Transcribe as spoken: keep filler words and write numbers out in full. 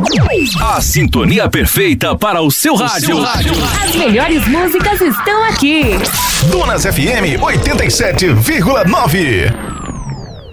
A sintonia perfeita para o seu rádio. O seu rádio. As melhores músicas estão aqui. Dunas F M oitenta e sete vírgula nove.